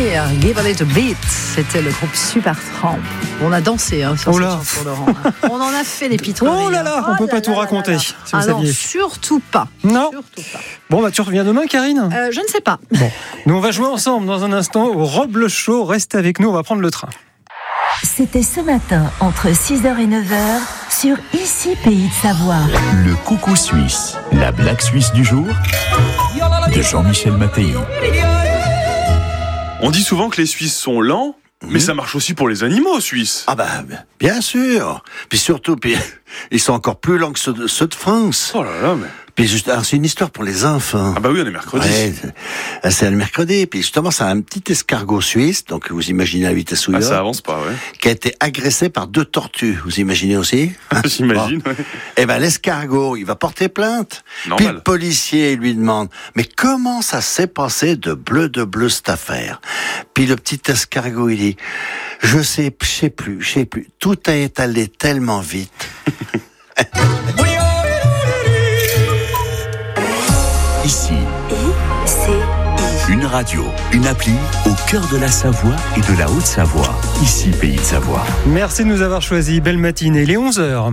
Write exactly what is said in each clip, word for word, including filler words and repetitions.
Here, Give a Little Beat. C'était le groupe Supertramp. On a dansé hein, sur oh cette là. chanson, Laurent. On en a fait des pitreries. Oh là là, on oh peut là pas là tout là raconter, là là. si vous ah saviez. Non, surtout pas. Non. Surtout pas. Bon, bah tu reviens demain, Karine euh, Je ne sais pas. Bon, nous on va jouer ensemble dans un instant au Robles Show. Restez avec nous, on va prendre le train. C'était ce matin entre six heures et neuf heures sur Ici Pays de Savoie. Le coucou suisse, la blague suisse du jour de Jean-Michel Mattei. On dit souvent que les Suisses sont lents, mais ça marche aussi pour les animaux suisses. Ah bah, bien sûr. Puis surtout, puis, ils sont encore plus lents que ceux de, ceux de France. Oh là là, mais... Puis juste, alors, c'est une histoire pour les enfants. Ah bah oui, on est mercredi. Ouais, c'est, c'est le mercredi. Puis justement, c'est un petit escargot suisse, donc vous imaginez la vitesse où Ah, il ça va, avance pas, ouais. qui a été agressé par deux tortues. Vous imaginez aussi hein? J'imagine, Bon. ouais. Eh ben, l'escargot, il va porter plainte. Normal. Puis le policier lui demande, mais comment ça s'est passé de bleu de bleu cette affaire? Puis le petit escargot, il dit, je sais, je sais plus, je sais plus. Tout a étalé tellement vite. Ici, I C I. une radio, une appli au cœur de la Savoie et de la Haute-Savoie. Ici Pays de Savoie. Merci de nous avoir choisis. Belle matinée, il est onze heures.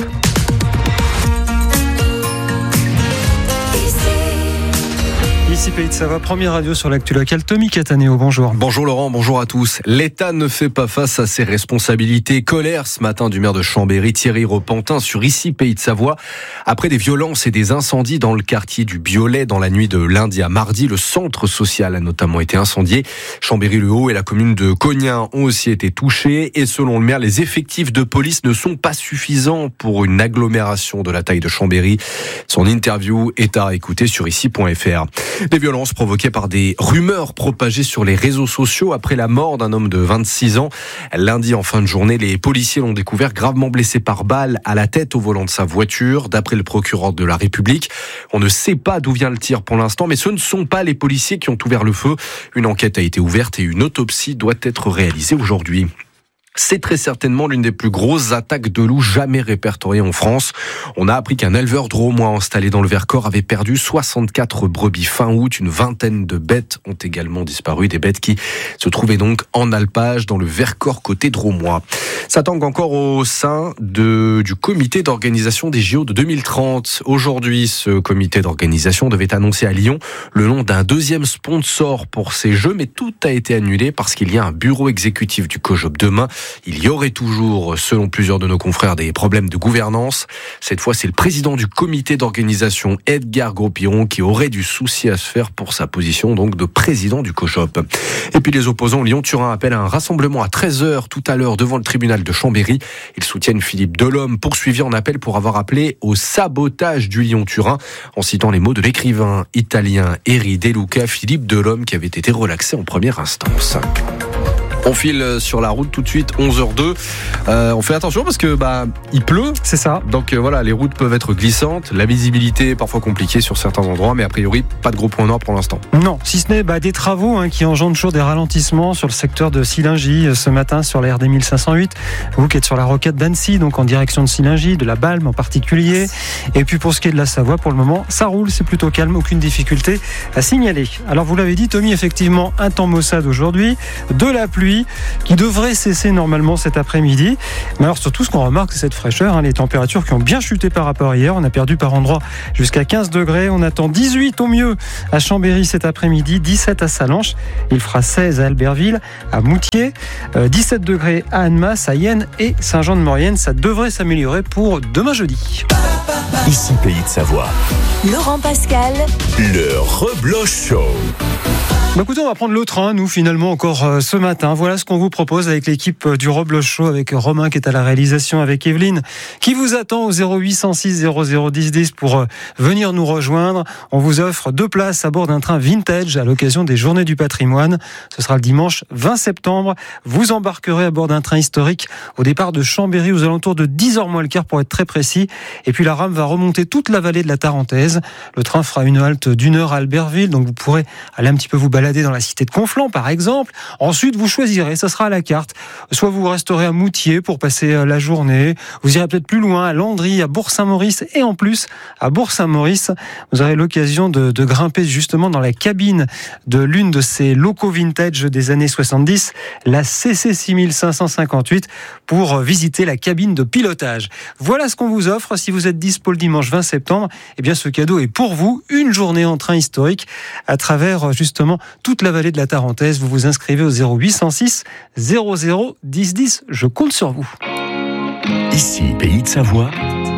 Ici Pays de Savoie, première radio sur l'actu locale. Tommy Cataneo, bonjour. Bonjour Laurent, bonjour à tous. L'État ne fait pas face à ses responsabilités. Colère ce matin du maire de Chambéry, Thierry Repentin, sur Ici Pays de Savoie. Après des violences et des incendies dans le quartier du Biolay dans la nuit de lundi à mardi, le centre social a notamment été incendié. Chambéry-le-Haut et la commune de Cognin ont aussi été touchés. Et selon le maire, les effectifs de police ne sont pas suffisants pour une agglomération de la taille de Chambéry. Son interview est à écouter sur ici point f r. Des violences provoquées par des rumeurs propagées sur les réseaux sociaux après la mort d'un homme de vingt-six ans. Lundi, en fin de journée, les policiers l'ont découvert gravement blessé par balle à la tête au volant de sa voiture. D'après le procureur de la République, on ne sait pas d'où vient le tir pour l'instant, mais ce ne sont pas les policiers qui ont ouvert le feu. Une enquête a été ouverte et une autopsie doit être réalisée aujourd'hui. C'est très certainement l'une des plus grosses attaques de loups jamais répertoriées en France. On a appris qu'un éleveur drômois installé dans le Vercors avait perdu soixante-quatre brebis fin août. Une vingtaine de bêtes ont également disparu. Des bêtes qui se trouvaient donc en alpage dans le Vercors côté drômois. Ça tangue encore au sein de, du comité d'organisation des J O de deux mille trente. Aujourd'hui, ce comité d'organisation devait annoncer à Lyon le nom d'un deuxième sponsor pour ces Jeux, mais tout a été annulé parce qu'il y a un bureau exécutif du COJOP demain. Il y aurait toujours, selon plusieurs de nos confrères, des problèmes de gouvernance. Cette fois, c'est le président du comité d'organisation, Edgar Gros-Piron, qui aurait du souci à se faire pour sa position donc de président du COJOP. Et puis les opposants Lyon-Turin appellent à un rassemblement à treize heures tout à l'heure devant le tribunal de Chambéry. Ils soutiennent Philippe Delhomme, poursuivi en appel pour avoir appelé au sabotage du Lyon-Turin, en citant les mots de l'écrivain italien Eri De Luca, Philippe Delhomme, qui avait été relaxé en première instance. On file sur la route tout de suite, onze heures zéro deux. Euh, on fait attention parce que bah il pleut. C'est ça. Donc euh, voilà, les routes peuvent être glissantes, la visibilité est parfois compliquée sur certains endroits, mais a priori pas de gros points noirs pour l'instant. Non, si ce n'est bah, des travaux hein, qui engendrent toujours des ralentissements sur le secteur de Sillingy ce matin sur la R D mille cinq cent huit. Vous qui êtes sur la rocade d'Annecy, donc en direction de Sillingy, de la Balme en particulier. Et puis pour ce qui est de la Savoie, pour le moment, ça roule, c'est plutôt calme, aucune difficulté à signaler. Alors vous l'avez dit, Tommy, effectivement, un temps maussade aujourd'hui, de la pluie qui devrait cesser normalement cet après-midi. Mais alors surtout, ce qu'on remarque, c'est cette fraîcheur, hein, les températures qui ont bien chuté par rapport à hier. On a perdu par endroits jusqu'à quinze degrés. On attend dix-huit au mieux à Chambéry cet après-midi, dix-sept à Sallanches. Il fera seize à Albertville, à Moutier, euh, dix-sept degrés à Annemasse, à Yenne et Saint-Jean-de-Maurienne. Ça devrait s'améliorer pour demain jeudi. Ici Pays de Savoie. Laurent Pascal. Le Rebloche Show. Bah écoutez, on va prendre le train, nous, finalement, encore euh, ce matin. Voilà ce qu'on vous propose avec l'équipe euh, du Rebloche Show, avec Romain qui est à la réalisation, avec Evelyne, qui vous attend au zéro huit cent six zéro zéro dix dix pour euh, venir nous rejoindre. On vous offre deux places à bord d'un train vintage à l'occasion des Journées du patrimoine. Ce sera le dimanche vingt septembre. Vous embarquerez à bord d'un train historique au départ de Chambéry aux alentours de dix heures moins le quart pour être très précis. Et puis la rame va remonter toute la vallée de la Tarentaise. Le train fera une halte d'une heure à Albertville, donc vous pourrez aller un petit peu vous balader balader dans la cité de Conflans, par exemple. Ensuite, vous choisirez, ça sera à la carte. Soit vous resterez à Moutier pour passer la journée. Vous irez peut-être plus loin, à Landry, à Bourg-Saint-Maurice. Et en plus, à Bourg-Saint-Maurice, vous aurez l'occasion de, de grimper justement dans la cabine de l'une de ces locaux vintage des années soixante-dix, la C C six cinq cent cinquante-huit, pour visiter la cabine de pilotage. Voilà ce qu'on vous offre. Si vous êtes dispo le dimanche vingt septembre, eh bien ce cadeau est pour vous. Une journée en train historique à travers justement toute la vallée de la Tarentaise. Vous vous inscrivez au zéro huit cent six zéro zéro dix dix. Je compte sur vous. Ici, Pays de Savoie.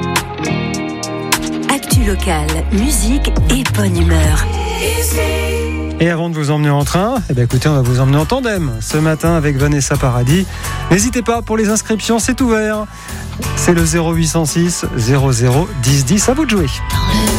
Actu locale, musique et bonne humeur. Et avant de vous emmener en train, eh bien écoutez, on va vous emmener en tandem ce matin avec Vanessa Paradis. N'hésitez pas, pour les inscriptions, c'est ouvert. C'est le zéro huit cent six zéro zéro dix dix. À vous de jouer.